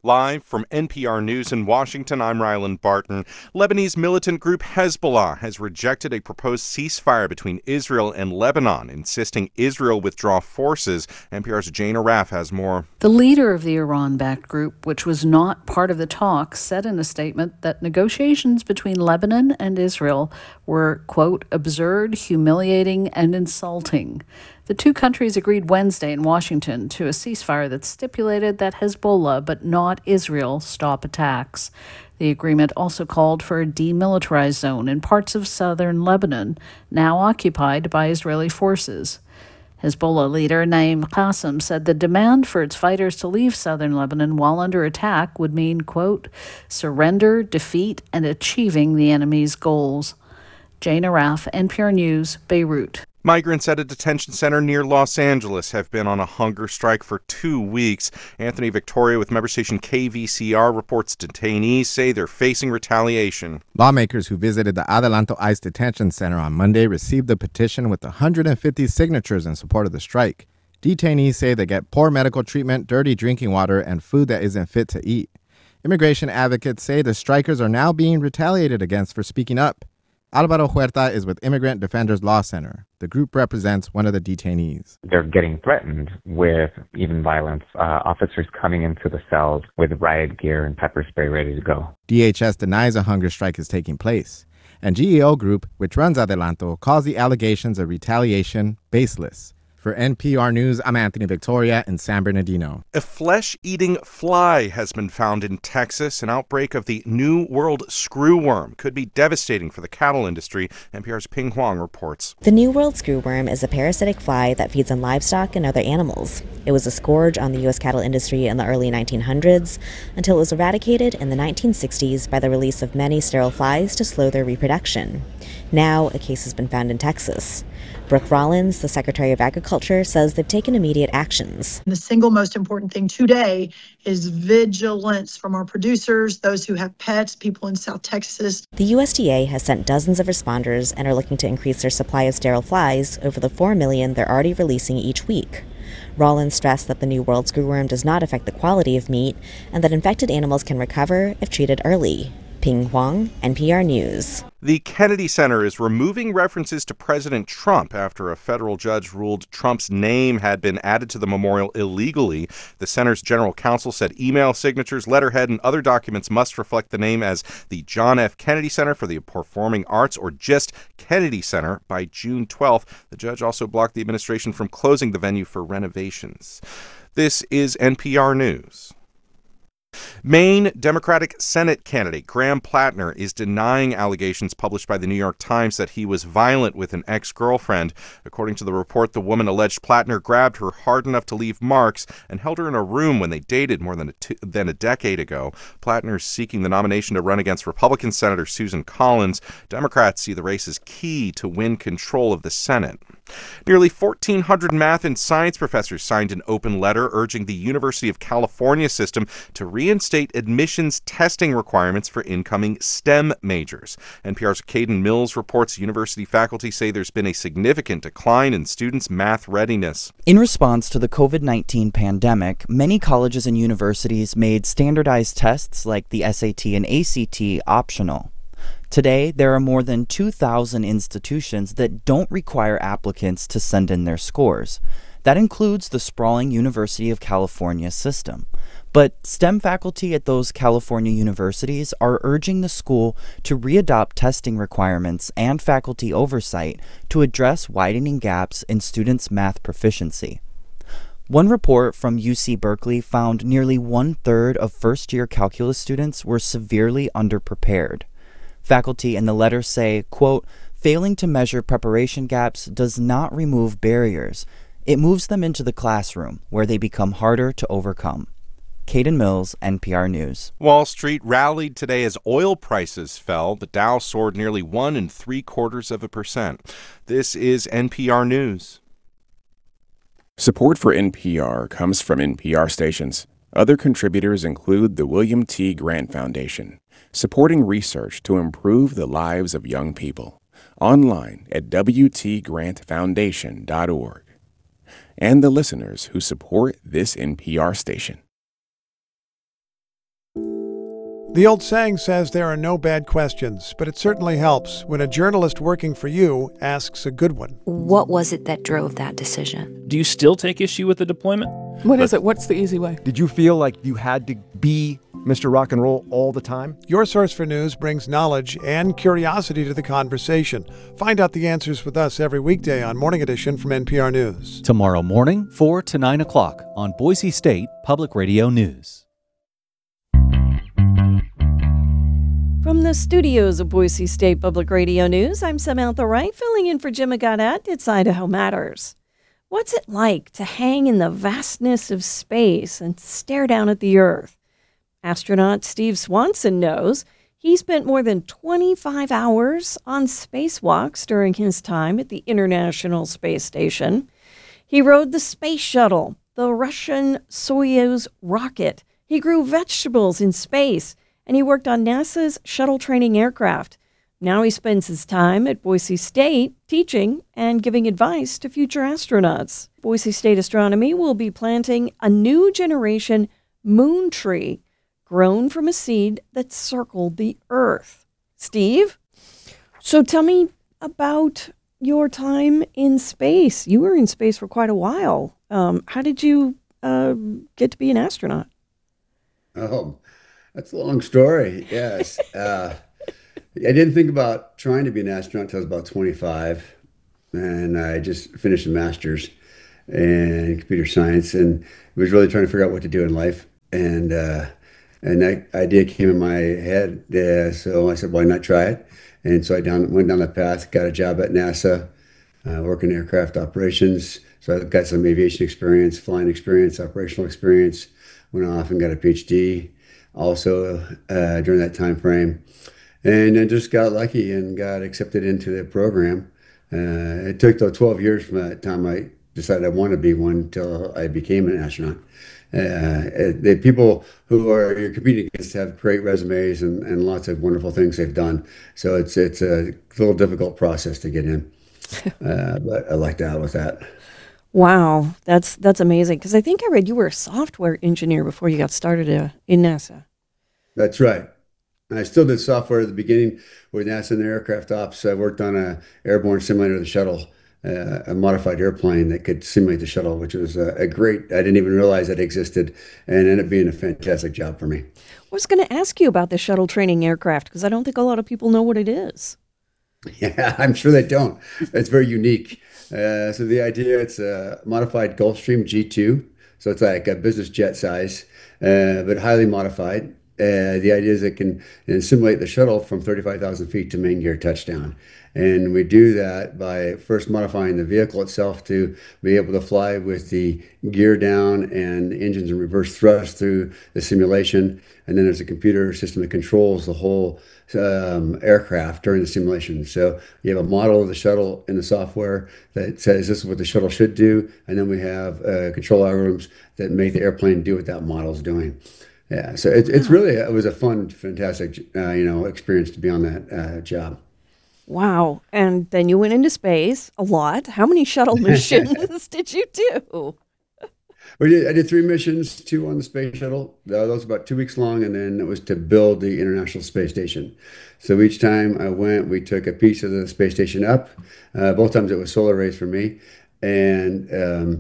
Live from NPR News in Washington, I'm Ryland Barton. Lebanese militant group Hezbollah has rejected a proposed ceasefire between Israel and Lebanon, insisting Israel withdraw forces. NPR's Jane Arraf has more. The leader of the Iran-backed group, which was not part of the talks, said in a statement that negotiations between Lebanon and Israel were, quote, absurd, humiliating, and insulting. The two countries agreed Wednesday in Washington to a ceasefire that stipulated that Hezbollah, but not Israel, stop attacks. The agreement also called for a demilitarized zone in parts of southern Lebanon, now occupied by Israeli forces. Hezbollah leader Naim Qassem said the demand for its fighters to leave southern Lebanon while under attack would mean, quote, surrender, defeat, and achieving the enemy's goals. Jane Arraf, NPR News, Beirut. Migrants at a detention center near Los Angeles have been on a hunger strike for 2 weeks. Anthony Victoria with member station KVCR reports detainees say they're facing retaliation. Lawmakers who visited the Adelanto ICE detention center on Monday received a petition with 150 signatures in support of the strike. Detainees say they get poor medical treatment, dirty drinking water, and food that isn't fit to eat. Immigration advocates say the strikers are now being retaliated against for speaking up. Alvaro Huerta is with Immigrant Defenders Law Center. The group represents one of the detainees. They're getting threatened with even violence, officers coming into the cells with riot gear and pepper spray ready to go. DHS denies a hunger strike is taking place. And GEO Group, which runs Adelanto, calls the allegations of retaliation baseless. For NPR News, I'm Anthony Victoria in San Bernardino. A flesh-eating fly has been found in Texas. An outbreak of the New World screwworm could be devastating for the cattle industry. NPR's Ping Huang reports. The New World screwworm is a parasitic fly that feeds on livestock and other animals. It was a scourge on the U.S. cattle industry in the early 1900s until it was eradicated in the 1960s by the release of many sterile flies to slow their reproduction. Now, a case has been found in Texas. Brooke Rollins, the Secretary of Agriculture, says they've taken immediate actions. The single most important thing today is vigilance from our producers, those who have pets, people in South Texas. The USDA has sent dozens of responders and are looking to increase their supply of sterile flies over the 4 million they're already releasing each week. Rollins stressed that the New World screwworm does not affect the quality of meat and that infected animals can recover if treated early. Ping Huang, NPR News. The Kennedy Center is removing references to President Trump after a federal judge ruled Trump's name had been added to the memorial illegally. The center's general counsel said email signatures, letterhead, and other documents must reflect the name as the John F. Kennedy Center for the Performing Arts or just Kennedy Center by June 12th. The judge also blocked the administration from closing the venue for renovations. This is NPR News. Maine Democratic Senate candidate Graham Plattner is denying allegations published by the New York Times that he was violent with an ex-girlfriend. According to the report, the woman alleged Plattner grabbed her hard enough to leave marks and held her in a room when they dated more than a decade ago. Plattner is seeking the nomination to run against Republican Senator Susan Collins. Democrats see the race as key to win control of the Senate. Nearly 1,400 math and science professors signed an open letter urging the University of California system to reinstate admissions testing requirements for incoming STEM majors. NPR's Caden Mills reports university faculty say there's been a significant decline in students' math readiness. In response to the COVID-19 pandemic, many colleges and universities made standardized tests like the SAT and ACT optional. Today, there are more than 2,000 institutions that don't require applicants to send in their scores. That includes the sprawling University of California system. But STEM faculty at those California universities are urging the school to readopt testing requirements and faculty oversight to address widening gaps in students' math proficiency. One report from UC Berkeley found nearly 1/3 of first-year calculus students were severely underprepared. Faculty in the letter say, quote, failing to measure preparation gaps does not remove barriers. It moves them into the classroom, where they become harder to overcome. Caden Mills, NPR News. Wall Street rallied today as oil prices fell. The Dow soared nearly 1 3/4%. This is NPR News. Support for NPR comes from NPR stations. Other contributors include the William T. Grant Foundation, supporting research to improve the lives of young people. Online at wtgrantfoundation.org. And the listeners who support this NPR station. The old saying says there are no bad questions, but it certainly helps when a journalist working for you asks a good one. What was it that drove that decision? Do you still take issue with the deployment? What is it? What's the easy way? Did you feel like you had to be Mr. Rock and Roll all the time? Your Source for News brings knowledge and curiosity to the conversation. Find out the answers with us every weekday on Morning Edition from NPR News. Tomorrow morning, 4 to 9 o'clock on Boise State Public Radio News. From the studios of Boise State Public Radio News, I'm Samantha Wright, filling in for Jim Agadat. It's Idaho Matters. What's it like to hang in the vastness of space and stare down at the Earth? Astronaut Steve Swanson knows. He spent more than 25 hours on spacewalks during his time at the International Space Station. He rode the space shuttle, the Russian Soyuz rocket. He grew vegetables in space, and he worked on NASA's shuttle training aircraft. Now he spends his time at Boise State teaching and giving advice to future astronauts. Boise State Astronomy will be planting a new generation moon tree grown from a seed that circled the Earth. Steve, so tell me about your time in space. You were in space for quite a while. How did you get to be an astronaut? Oh, that's a long story. Yes. I didn't think about trying to be an astronaut until I was about 25. And I just finished a master's in computer science and was really trying to figure out what to do in life. And that idea came in my head. So I said, why not try it? And so I went down that path, got a job at NASA, working aircraft operations. So I got some aviation experience, flying experience, operational experience, went off and got a PhD also during that time frame. And I just got lucky and got accepted into the program. It took 12 years from that time I decided I wanted to be one until I became an astronaut. The people who you're competing against have great resumes and lots of wonderful things they've done. So it's a little difficult process to get in, but I lucked out with that. Wow, that's amazing. Because I think I read you were a software engineer before you got started in NASA. That's right. I still did software at the beginning with NASA and aircraft ops. I worked on a airborne simulator of the shuttle, a modified airplane that could simulate the shuttle, which was a great, I didn't even realize that existed, and ended up being a fantastic job for me. I was going to ask you about the shuttle training aircraft, because I don't think a lot of people know what it is. Yeah, I'm sure they don't. It's very unique. So the idea, it's a modified Gulfstream G2. So it's like a business jet size, but highly modified. The idea is it can simulate the shuttle from 35,000 feet to main gear touchdown. And we do that by first modifying the vehicle itself to be able to fly with the gear down and engines in reverse thrust through the simulation. And then there's a computer system that controls the whole aircraft during the simulation. So you have a model of the shuttle in the software that says this is what the shuttle should do. And then we have control algorithms that make the airplane do what that model is doing. Yeah, so it's really, it was a fun, fantastic, experience to be on that job. Wow. And then you went into space a lot. How many shuttle missions did you do? I did 3 missions, 2 on the space shuttle. Those were about 2 weeks long, and then it was to build the International Space Station. So each time I went, we took a piece of the space station up. Both times it was solar arrays for me. And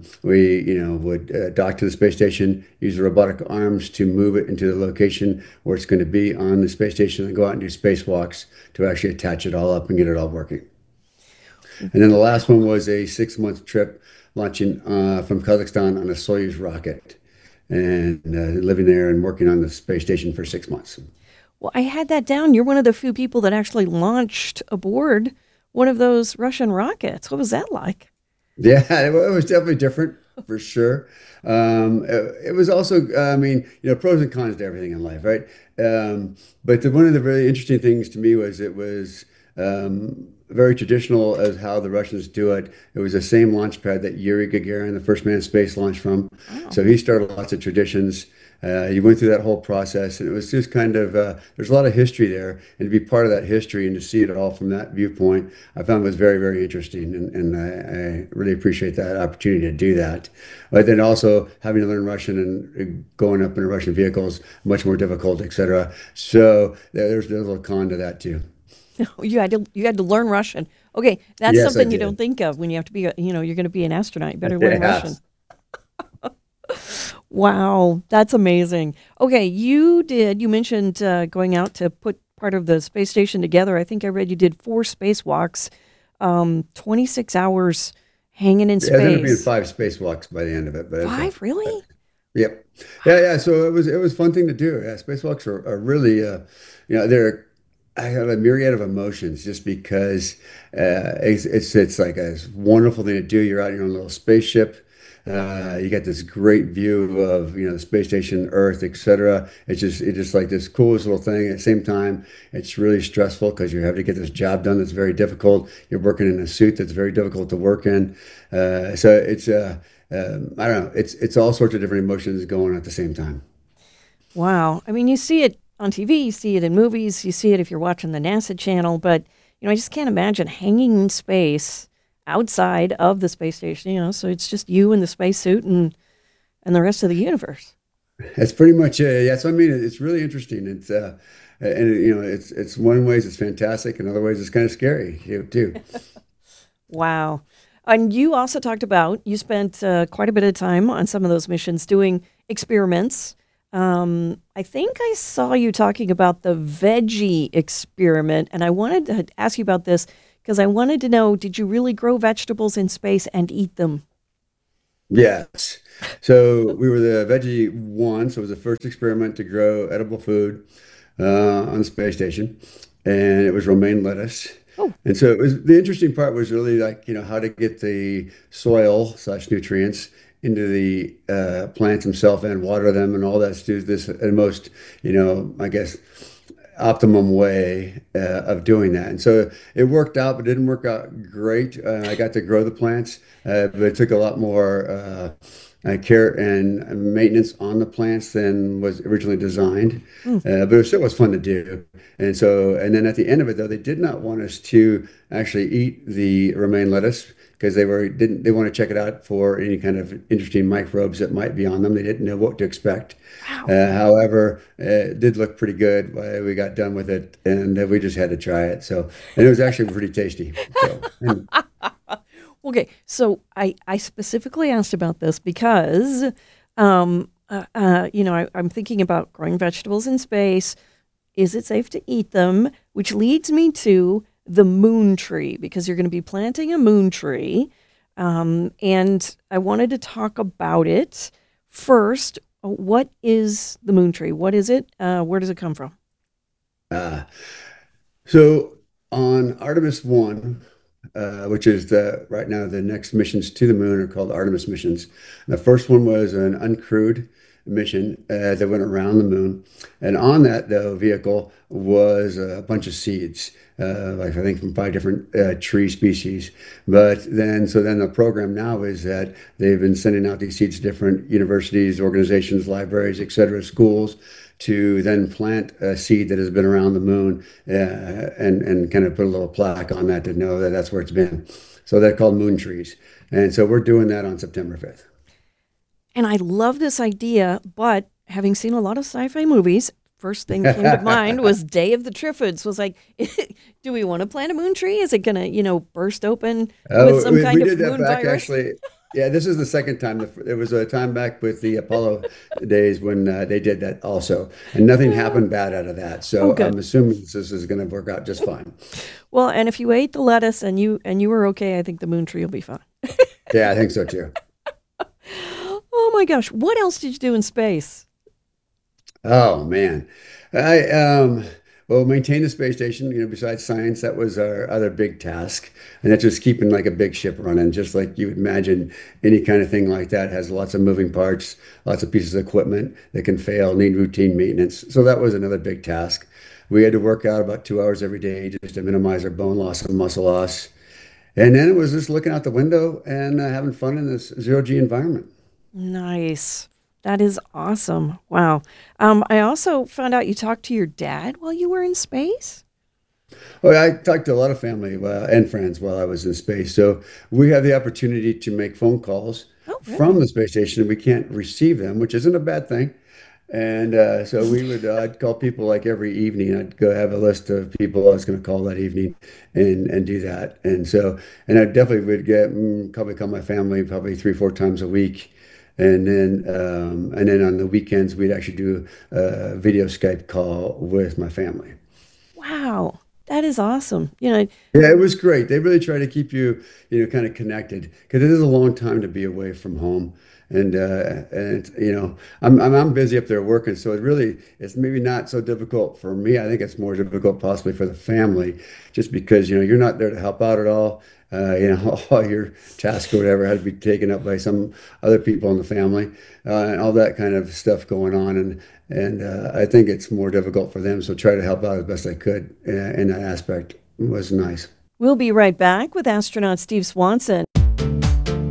we, would dock to the space station, use the robotic arms to move it into the location where it's going to be on the space station, and go out and do spacewalks to actually attach it all up and get it all working. And then the last one was a 6-month trip launching from Kazakhstan on a Soyuz rocket, and living there and working on the space station for 6 months. Well, I had that down. You're one of the few people that actually launched aboard one of those Russian rockets. What was that like? Yeah, it was definitely different, for sure. It was also, pros and cons to everything in life, right? But one of the really interesting things to me was it was very traditional as how the Russians do it. It was the same launch pad that Yuri Gagarin, the first man in space, launched from. So he started lots of traditions. He went through that whole process, and it was just kind of there's a lot of history there, and to be part of that history and to see it all from that viewpoint, I found was very, very interesting, and I really appreciate that opportunity to do that. But then also having to learn Russian and going up in a Russian vehicle is much more difficult, etc. So there's a little con to that too. You had to learn Russian. Okay, that's Yes, something I you did. don't think of when you have to be, you're going to be an astronaut. You better learn Russian. Wow, that's amazing. Okay, you mentioned going out to put part of the space station together. I think I read you did 4 spacewalks, 26 hours hanging in Yeah, there ended up being space. 5 spacewalks by the end of it. But 5, really? Yep. Yeah. So it was a fun thing to do. Yeah, spacewalks are really, they're. I have a myriad of emotions just because it's like a wonderful thing to do. You're out in your own little spaceship. You get this great view of the space station, Earth, etc. It's just like this coolest little thing. At the same time, it's really stressful because you have to get this job done that's very difficult. You're working in a suit that's very difficult to work in. So it's I don't know. It's all sorts of different emotions going on at the same time. Wow. I mean, you see it on TV, you see it in movies, you see it if you're watching the NASA channel, but I just can't imagine hanging in space outside of the space station, so it's just you in the spacesuit and the rest of the universe. That's pretty much it. Yeah, so I mean, it's really interesting. It's it's one ways it's fantastic, in other ways it's kind of scary too. Wow. And you also talked about, you spent quite a bit of time on some of those missions doing experiments. I think I saw you talking about the veggie experiment, and I wanted to ask you about this because I wanted to know, did you really grow vegetables in space and eat them? Yes. So we were the Veggie 1, so it was the first experiment to grow edible food on the space station, and it was romaine lettuce. Oh. And so it was the interesting part was really like how to get the soil / nutrients into the plants themselves and water them and all that to do this in the most I guess optimum way of doing that. And so it worked out, but it didn't work out great. I got to grow the plants, but it took a lot more care and maintenance on the plants than was originally designed. But it still was fun to do. And then at the end of it, though, they did not want us to actually eat the romaine lettuce because they want to check it out for any kind of interesting microbes that might be on them. They didn't know what to expect. Wow. However, it did look pretty good. We got done with it, and we just had to try it. And it was actually pretty tasty. Okay, so I specifically asked about this because, I'm thinking about growing vegetables in space. Is it safe to eat them? Which leads me to the moon tree, because you're going to be planting a moon tree. And I wanted to talk about it. First, what is the moon tree? What is it? Where does it come from? So on Artemis 1, which is right now the next missions to the moon are called Artemis missions. The first one was an uncrewed mission that went around the moon. And on that, though, vehicle was a bunch of seeds, like I think from 5 different tree species. But then the program now is that they've been sending out these seeds to different universities, organizations, libraries, etc., schools, to then plant a seed that has been around the moon and kind of put a little plaque on that to know that that's where it's been. So they're called moon trees. And so we're doing that on September 5th. And I love this idea, but having seen a lot of sci-fi movies, first thing that came to mind was Day of the Triffids. Was like, do we want to plant a moon tree? Is it going to, burst open with some kind of moon virus? Actually. Yeah, this is the second time. There was a time back with the Apollo days when they did that also. And nothing happened bad out of that. So I'm assuming this is going to work out just fine. Well, and if you ate the lettuce and you were okay, I think the moon tree will be fine. Yeah, I think so too. Oh my gosh. What else did you do in space? Oh man. Well, maintain the space station, besides science, that was our other big task. And that's just keeping like a big ship running, just like you would imagine any kind of thing like that has lots of moving parts, lots of pieces of equipment that can fail, need routine maintenance. So that was another big task. We had to work out about 2 hours every day just to minimize our bone loss and muscle loss. And then it was just looking out the window and having fun in this zero-G environment. Nice. That is awesome. Wow. I also found out you talked to your dad while you were in space? Well, I talked to a lot of family and friends while I was in space. So we have the opportunity to make phone calls from the space station. We can't receive them, which isn't a bad thing. And so I'd call people like every evening. I'd go have a list of people I was going to call that evening and do that. And I definitely would probably call my family probably 3, 4 times a week. And then on the weekends, we'd actually do a video Skype call with my family. Wow. That is awesome. Yeah, it was great. They really try to keep you, kind of connected because it is a long time to be away from home. And I'm busy up there working, so it's maybe not so difficult for me. I think it's more difficult possibly for the family, just because you're not there to help out at all. All your tasks or whatever had to be taken up by some other people in the family, and all that kind of stuff going on. And I think it's more difficult for them. So try to help out as best I could in that aspect was nice. We'll be right back with astronaut Steve Swanson.